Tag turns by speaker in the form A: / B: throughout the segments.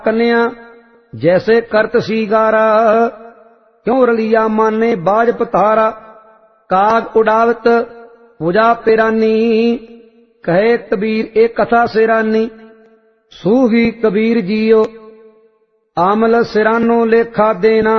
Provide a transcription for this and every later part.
A: कन्या जैसे करत सीगारा, क्यों रलिया माने बाज पतारा। काग उड़ावत पूजा पेरानी, कहे कबीर एक कथा सिरानी। सूही कबीर जियो आमल सिरानो लेखा देना,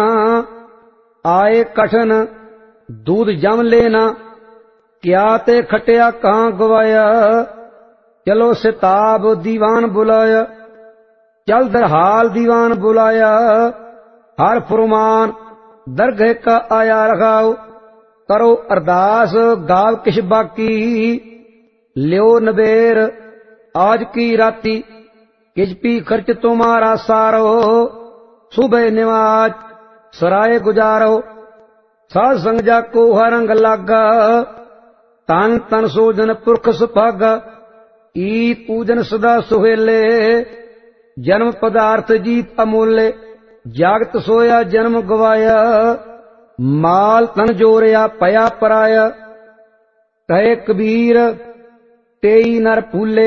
A: आए कठन दूध जम लेना। क्या ते खटिया कहाँ गवाया, चलो सिताब दीवान बुलाया। चल दरहाल दीवान बुलाया, हर फुरमान दरगह का आया रखाओ। करो अरदास गाव किश बाकी, लियो नबेर आज की राती। किस भी खर्च तुम्हारा सारो, सुबह निवाज सराय गुजारो। साध संग जाको हरंग लागा, तन तन सोजन पुरख सुभागा। ईद पूजन सदा सुहेले, जन्म पदार्थ जीत अमूल्य। जागत सोया जन्म गवाया, माल तन जोरिया पया पराया। कहे कबीर तेई नर फूले,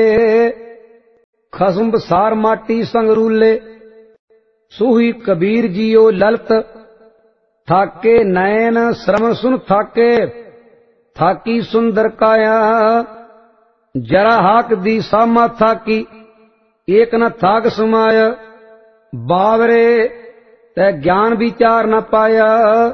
A: खसम बसार माटी संग रूले। सूही कबीर जियो ललत, थाके नयन श्रवण सुन थाके। थाकी सुंदर काया, जरा हाक दी सामा थाकी। एक न थाक समाय, बावरे तै ज्ञान विचार न पाया।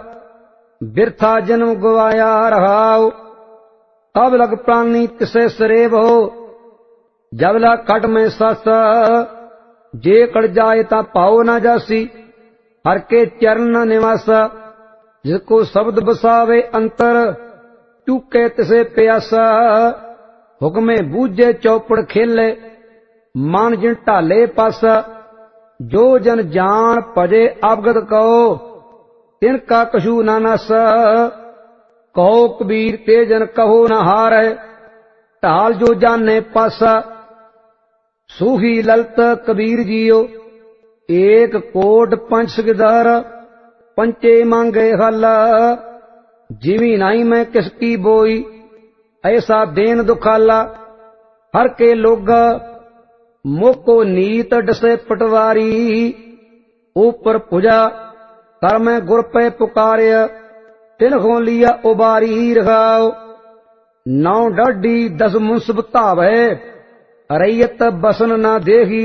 A: बिरथा जन्म गवाया रहाओ, तब लग प्राणी तिसे सरेब हो। जब ला कट में सासा, जे कड़ जाए ता पाओ न जासी। हर के चरण न निवासा, जिसको शब्द बसावे अंतर। चूके तिसे प्यासा, हुक्मे बूझे चौपड़ खेले। मान जिन ढाले पासा, जो जन जान भजे अवगत कहो। तिनका कछु न नासा, कहो कबीर ते जन कहो न हारै। ढाल जो जाने पासा। सूही ललत कबीर जियो, एक कोट पंच गिदार। पंचे मांगे हला, जिमी नाई मैं किसकी बोई। ऐसा देन दुखाला, हर के लोगा। मोको नीत डसे पटवारी, ऊपर पुजा कर मैं गुर पे पुकार्य। तिन्हों लिया उबारी रखाओ, 9 डाढ़ी 10 मुंसब धावे। रैयत बसन ना देही,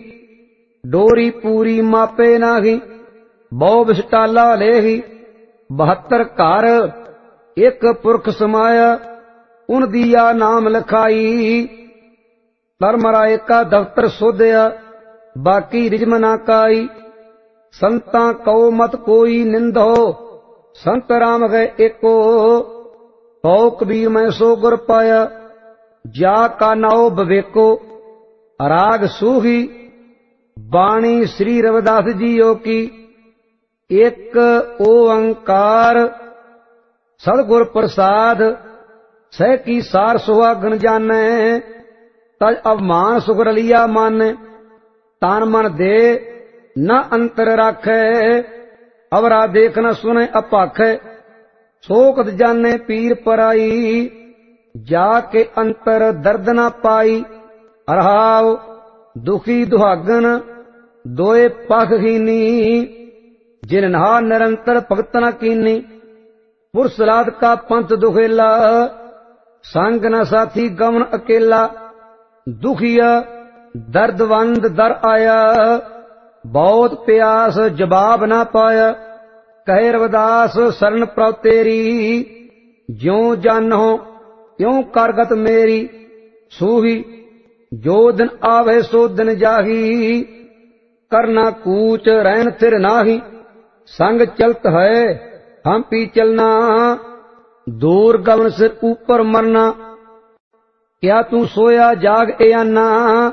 A: डोरी पूरी मापे नाही। बहु विस्टाला लेही, 72 घर एक पुरख समाया। उन दिया नाम लिखाई, धर्मराय का दफ्तर सोधया। बाकी रिजम ना काई, संता कहो मत कोई निंदो। संत राम गए एको, कहो कबीर मैं सो गुर पाया। जा का नाओ बवेको, राग सूही बाणी श्री रविदास जियो की। एक ओंकार सदगुर प्रसाद, सह की सार सुहागन जाने। तज अवमान सुख रलिया माने, तान मन दे न अंतर राखे। अवरा देख न सुने अपाखे, शोकत जाने पीर पराई। जाके अंतर दर्द न पाई, रहाओ दुखी दुहागन दोए पख हीनी। जिन नहा निरंतर भगत न कीनी, पुरसलाद का पंथ दुखेला। संग न साथी गमन अकेला, दुखिया दर्दवंद दर आया। बहुत प्यास जवाब ना पाया, कहे रविदास शरण प्रभ तेरी। ज्यों जानो त्यों करगत मेरी, सूही जो दिन आवे सो दिन जाही। करना कूच रहन थिर नाही, संग चलत है हम पी चलना। दूर गगन सिर ऊपर मरना, क्या तू सोया जाग ए आना।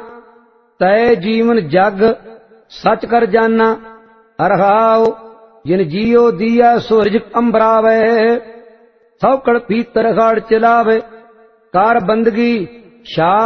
A: तय जीवन जग सच कर जाना, रहाओ जिन जियो दिया सूरज अंबरावे। सौकड़ भीतर गाड़ चलावे, कार बंदगी शाह